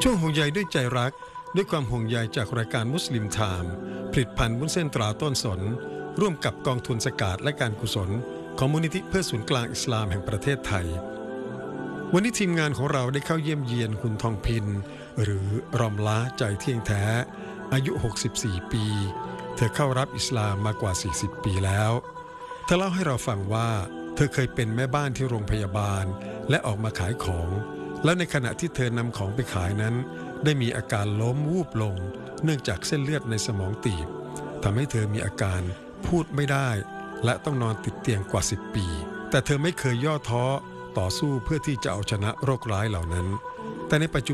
ช่วงห่วงใยด้วยใจรักด้วยความห่วงใยจากรายการมุสลิมไทม์ผลิตภัณฑ์วุ้นเส้นตราต้นสนร่วมกับกองทุนสกาดและการกุศลของมูลนิธิเพื่อศูนย์กลางอิสลามแห่งประเทศไทยวันนี้ทีมงานของเราได้เข้าเยี่ยมเยียนคุณทองพินหรือรอมล้าใจเที่ยงแท้อายุ64ปีเธอเข้ารับอิสลามมากว่า40ปีแล้วเธอเล่าให้เราฟังว่าเธอเคยเป็นแม่บ้านที่โรงพยาบาลและออกมาขายของแล้วในขณะที่เธอนำของไปขายนั้นได้มีอาการล้มวูบลงเนื่องจากเส้นเลือดในสมองตีบทำให้เธอมีอาการพูดไม่ได้และต้องนอนติดเตียงกว่า10ปีแต่เธอไม่เคยย่อท้อต่อสู้เพื่อที่จะเอาชนะโรคร้ายเหล่านั้นแต่ในปัจจุบัน